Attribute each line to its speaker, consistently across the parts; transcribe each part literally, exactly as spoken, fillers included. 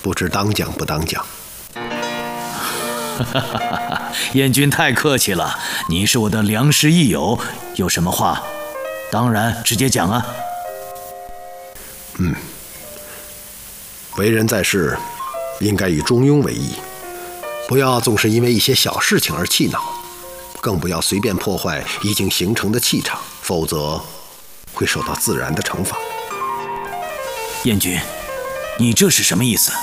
Speaker 1: 不知当讲不当讲。
Speaker 2: 燕君太客气了，你是我的良师益友，有什么话，当然直接讲啊。
Speaker 1: 嗯，为人在世，应该以中庸为宜，不要总是因为一些小事情而气恼，更不要随便破坏已经形成的气场，否则会受到自然的惩罚。
Speaker 2: 燕君，你这是什么意思？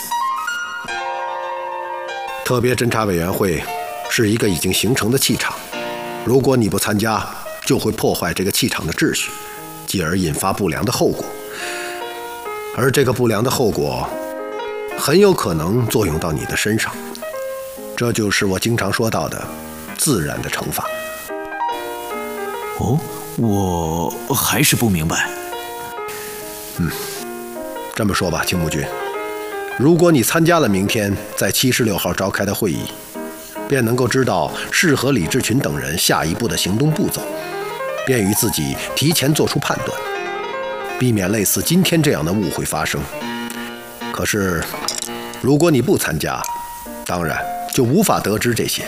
Speaker 1: 特别侦查委员会是一个已经形成的气场，如果你不参加，就会破坏这个气场的秩序，继而引发不良的后果。而这个不良的后果很有可能作用到你的身上，这就是我经常说到的自然的惩罚。
Speaker 2: 哦，我还是不明白。
Speaker 1: 嗯，这么说吧，青木君，如果你参加了明天在七十六号召开的会议，便能够知道适合李志群等人下一步的行动步骤，便于自己提前做出判断，避免类似今天这样的误会发生。可是如果你不参加，当然就无法得知这些。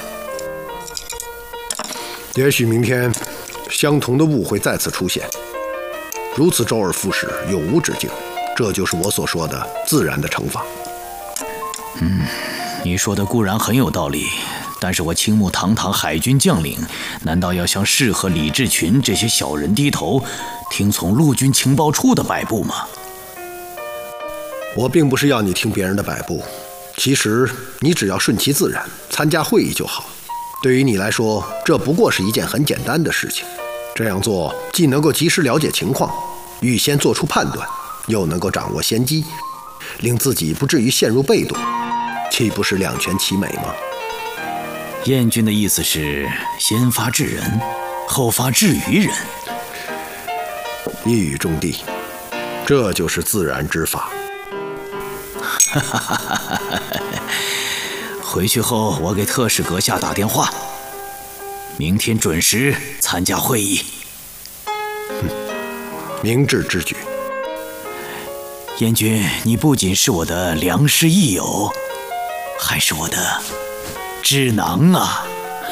Speaker 1: 也许明天相同的误会再次出现，如此周而复始，永无止境，这就是我所说的自然的惩罚。
Speaker 2: 嗯，你说的固然很有道理，但是我青木堂堂海军将领，难道要向适合李志群这些小人低头，听从陆军情报处的摆布吗？
Speaker 1: 我并不是要你听别人的摆布，其实你只要顺其自然，参加会议就好。对于你来说，这不过是一件很简单的事情。这样做既能够及时了解情况，预先做出判断，又能够掌握先机，令自己不至于陷入被动，岂不是两全其美吗？
Speaker 2: 燕君的意思是先发制人，后发制于人。
Speaker 1: 一语中的，这就是自然之法。
Speaker 2: 回去后我给特使阁下打电话，明天准时参加会议。
Speaker 1: 嗯，明智之举。
Speaker 2: 燕君，你不仅是我的良师益友，还是我的智囊啊！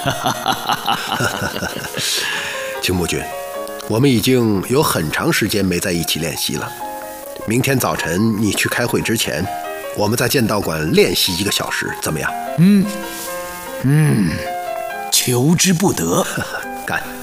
Speaker 1: 青木君，我们已经有很长时间没在一起练习了。明天早晨你去开会之前，我们在剑道馆练习一个小时，怎么样？
Speaker 2: 嗯嗯，求之不得。
Speaker 1: 干！